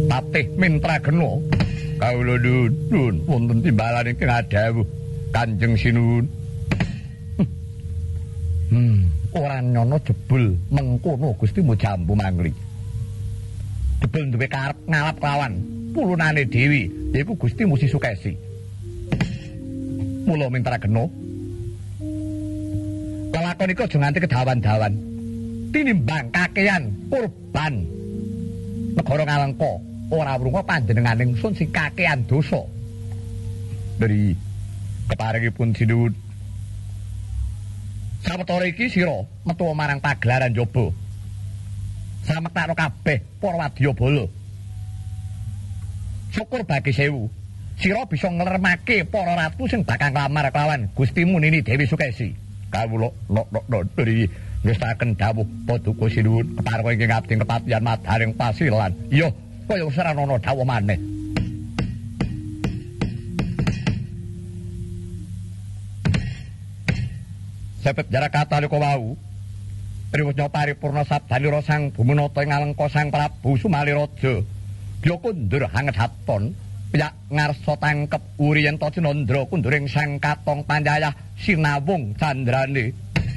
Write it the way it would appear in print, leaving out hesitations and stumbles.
Patih Mintragena. Kawula nuwun wonten timbalan ingkang adhawuh Kanjeng Sinuwun. Ora nyono jebul mengkono Gusti Mujambu Mangli. Jebul duwe karep ngalap lawan pulunane dewi yaiku Gusti Musi Sukesi. Mula Mintragena lelakon iku aja nganti kedawan-dawan. Tinimbang kakehan kurban negara Ngalengka ora wrunga panjenenganing sun sing kakehan dosa. Dari keparingipun Sinuwun sawetara iki sira metu marang pagelaran njaba. Samektakno kabeh para wadyabala. Syukur bagi sewu. Sira bisa nglermake para ratu sing bakal nglamar kelawan Gustimu Nini Dewi Sukesi. Kawula dari ngestaken dawuh Paduka Sinuwun kepareng ingkang abdi kepatihan madaring pasilan. Iya, kaya ora ana dawuh maneh. Sepet jarak katalika wau Triwutnya paripurna sabdanira Sang Bumunata ing Ngalengka Sang Prabu Sumaliraja Bya kundur hanget haton piyak ngarsa tangkep uri yen ta Cinandra kunduring Sang Katong Panjayah sinawung candrane